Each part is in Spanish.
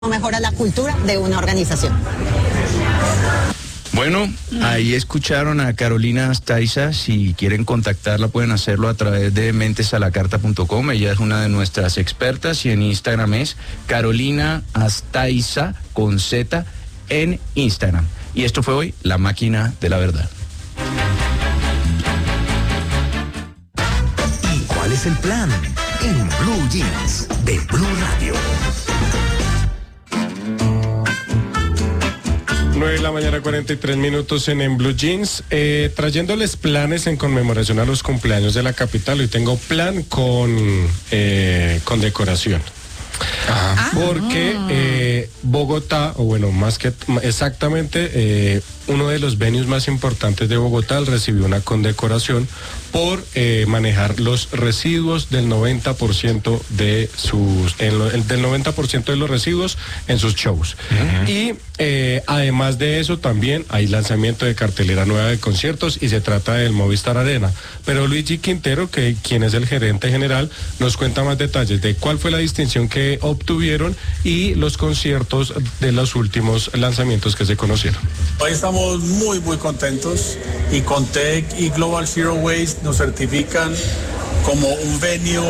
mejora la cultura de una organización. Bueno, ahí escucharon a Carolina Astaiza. Si quieren contactarla pueden hacerlo a través de mentesalacarta.com. Ella es una de nuestras expertas y en Instagram es Carolina Astaiza con Z en Instagram. Y esto fue hoy La Máquina de la Verdad. ¿Y cuál es el plan? En Blue Jeans de Blue Radio. 9:43 en Blue Jeans, trayéndoles planes en conmemoración a los cumpleaños de la capital. Hoy tengo plan con decoración. Porque Bogotá, o bueno, más que exactamente, uno de los venues más importantes de Bogotá recibió una condecoración por manejar los residuos del 90% de del 90% de los residuos en sus shows. Y además de eso también hay lanzamiento de cartelera nueva de conciertos y se trata del Movistar Arena. Pero Luigi Quintero, quien es el gerente general, nos cuenta más detalles de cuál fue la distinción que obtuvieron y los conciertos de los últimos lanzamientos que se conocieron. Hoy estamos muy contentos y Contec y Global Zero Waste nos certifican como un venue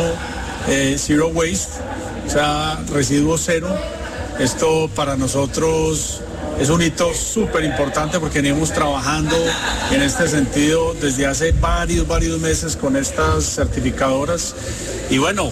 Zero Waste, o sea, residuo cero. Esto para nosotros es un hito súper importante porque venimos trabajando en este sentido desde hace varios meses con estas certificadoras y bueno,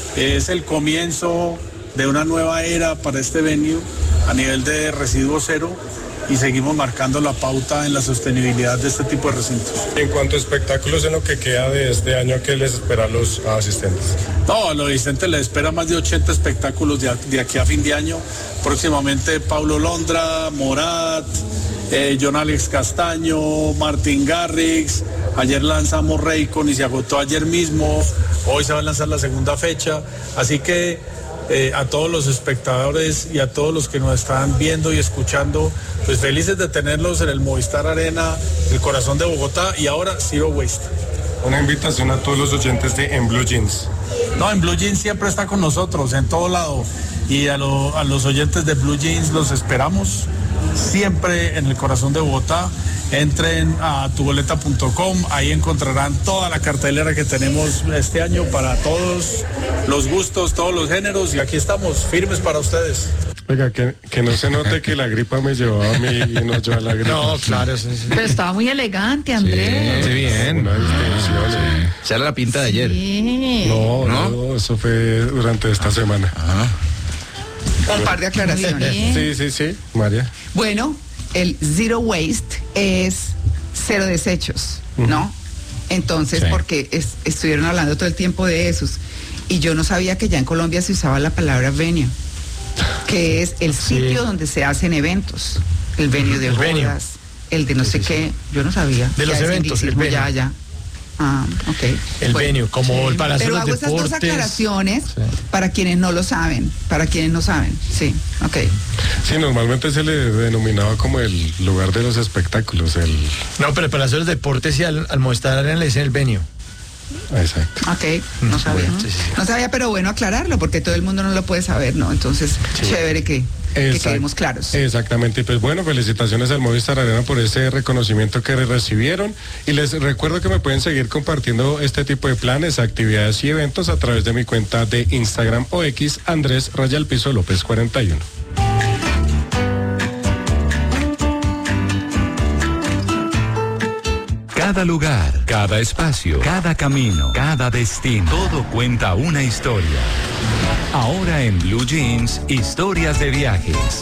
es el comienzo de una nueva era para este venue a nivel de residuo cero y seguimos marcando la pauta en la sostenibilidad de este tipo de recintos. En cuanto a espectáculos, en lo que queda de este año, ¿qué les espera a los asistentes? No, a los asistentes les espera más de 80 espectáculos de aquí a fin de año. Próximamente Paulo Londra, Morat, John Alex Castaño, Martin Garrix. Ayer lanzamos Raycon y se agotó ayer mismo. Hoy se va a lanzar la segunda fecha. Así que a todos los espectadores y a todos los que nos están viendo y escuchando, pues felices de tenerlos en el Movistar Arena, el corazón de Bogotá y ahora Zero Waste. Una invitación a todos los oyentes de En Blue Jeans. No, En Blue Jeans siempre está con nosotros, en todo lado. Y a los oyentes de Blue Jeans los esperamos siempre en el corazón de Bogotá. Entren a tuboleta.com, ahí encontrarán toda la cartelera que tenemos este año para todos los gustos, todos los géneros y aquí estamos, firmes para ustedes. Oiga, que no se note que la gripa me llevaba a mí y no yo a la gripa. No, claro. Sí. Pero estaba muy elegante, Andrés. Sí, bien. Una distinción. Sí. Esa era la pinta de ayer. Sí. No, eso fue durante esta semana. Un par de aclaraciones. Sí, María. Bueno, el Zero Waste es cero desechos, ¿no? Entonces, porque estuvieron hablando todo el tiempo de esos. Y yo no sabía que ya en Colombia se usaba la palabra venue, que es el sitio donde se hacen eventos. El venue de bodas, el de no sé qué, yo no sabía. De los eventos, el venue. Ya. Ah, ok. El venue, como el Palacio de los Deportes. Pero hago estas dos aclaraciones para quienes no lo saben, sí, ok. Sí, normalmente se le denominaba como el lugar de los espectáculos, No, pero el Palacio de los Deportes y al Movistar Arena le dicen el venue. Exacto. Ok, no sabía. Sí. No sabía, pero bueno aclararlo, porque todo el mundo no lo puede saber, ¿no? Entonces, chévere que quedemos claros. Exactamente, y pues bueno, felicitaciones al Movistar Arena por ese reconocimiento que recibieron y les recuerdo que me pueden seguir compartiendo este tipo de planes, actividades y eventos a través de mi cuenta de Instagram o X, Andrés_López 41. Cada lugar, cada espacio, cada camino, cada destino, todo cuenta una historia. Ahora en Blue Jeans, historias de viajes.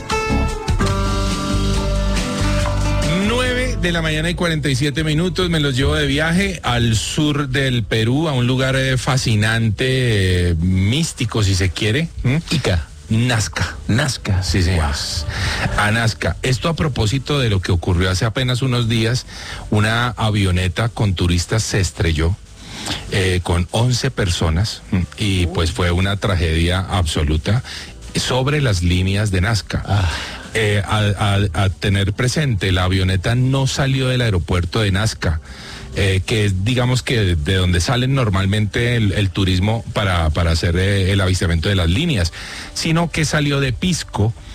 9:47 a.m, me los llevo de viaje al sur del Perú, a un lugar fascinante, místico si se quiere. Ica. Nazca, sí señor. A Nazca. Esto a propósito de lo que ocurrió hace apenas unos días, una avioneta con turistas se estrelló con 11 personas y pues fue una tragedia absoluta sobre las líneas de Nazca. A tener presente, la avioneta no salió del aeropuerto de Nazca. que es, digamos que de donde salen normalmente el turismo para hacer el avistamiento de las líneas, sino que salió de Pisco,